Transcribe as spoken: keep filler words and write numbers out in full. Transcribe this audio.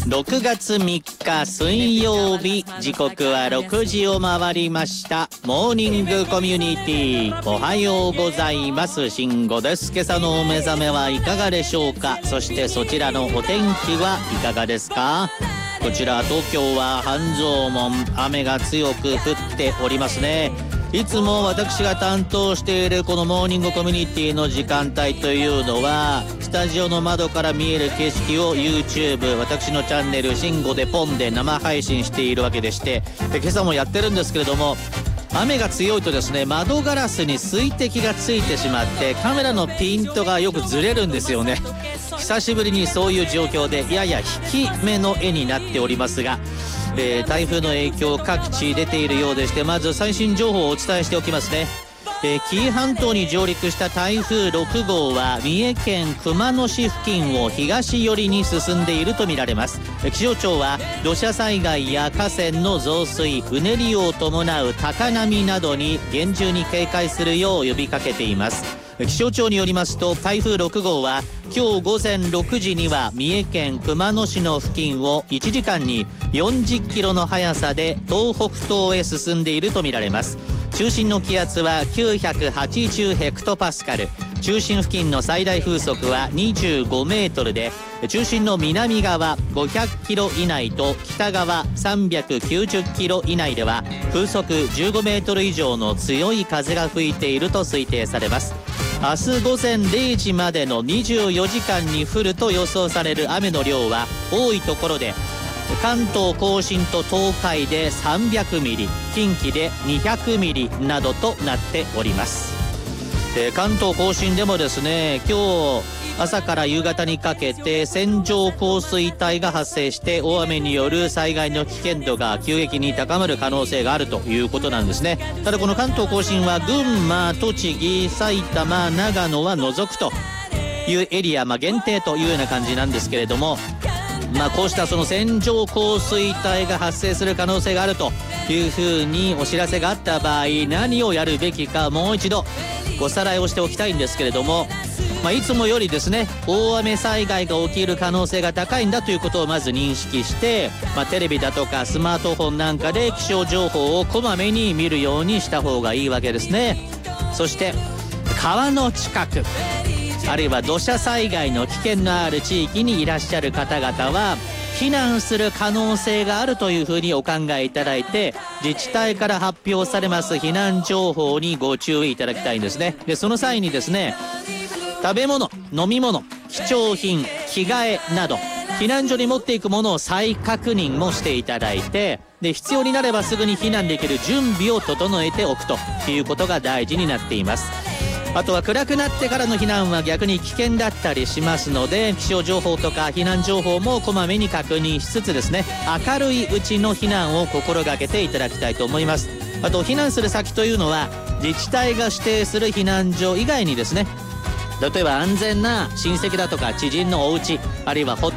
ろくがつみっか水曜日、時刻はろくじを回りました。モーニングコミュニティ、おはようございます。慎吾です。今朝のお目覚めはいかがでしょうか。そしてそちらのお天気はいかがですか。こちら東京は半蔵門、雨が強く降っておりますね。いつも私が担当しているこのモーニングコミュニティの時間帯というのは、スタジオの窓から見える景色を YouTube、 私のチャンネル慎吾でポンで生配信しているわけでして、で今朝もやってるんですけれども、雨が強いとですね、窓ガラスに水滴がついてしまってカメラのピントがよくずれるんですよね。久しぶりにそういう状況でやや引き目の絵になっておりますが、えー、台風の影響各地出ているようでして、まず最新情報をお伝えしておきますね。えー、紀伊半島に上陸した台風ろくごうは三重県熊野市付近を東寄りに進んでいるとみられます。気象庁は土砂災害や河川の増水、うねりを伴う高波などに厳重に警戒するよう呼びかけています。気象庁によりますと、台風ろくごうは今日午前ろくじには三重県熊野市の付近をいちじかんによんじゅっキロの速さで東北東へ進んでいるとみられます。中心の気圧はきゅうひゃくはちじゅうヘクトパスカル、中心付近の最大風速はにじゅうごメートルで、中心の南側ごひゃくキロ以内と北側さんびゃくきゅうじゅっキロ以内では風速じゅうごメートル以上の強い風が吹いていると推定されます。明日午前れいじまでのにじゅうよじかんに降ると予想される雨の量は、多いところで関東甲信と東海でさんびゃくミリ、近畿でにひゃくミリなどとなっております。えー、関東甲信でもですね、今日朝から夕方にかけて線状降水帯が発生して、大雨による災害の危険度が急激に高まる可能性があるということなんですね。ただこの関東甲信は群馬、栃木、埼玉、長野は除くというエリア、まあ、限定というような感じなんですけれども、まあ、こうしたその線状降水帯が発生する可能性があるというふうにお知らせがあった場合、何をやるべきかもう一度おさらいをしておきたいんですけれども、まあ、いつもよりですね、大雨災害が起きる可能性が高いんだということをまず認識して、まあ、テレビだとかスマートフォンなんかで気象情報をこまめに見るようにした方がいいわけですね。そして川の近く、あるいは土砂災害の危険のある地域にいらっしゃる方々は避難する可能性があるというふうにお考えいただいて、自治体から発表されます避難情報にご注意いただきたいんですね。でその際にですね、食べ物、飲み物、貴重品、着替えなど避難所に持っていくものを再確認もしていただいて、で必要になればすぐに避難できる準備を整えておくということが大事になっています。あとは暗くなってからの避難は逆に危険だったりしますので、気象情報とか避難情報もこまめに確認しつつですね、明るいうちの避難を心がけていただきたいと思います。あと避難する先というのは自治体が指定する避難所以外にですね、例えば安全な親戚だとか知人のお家、あるいはホ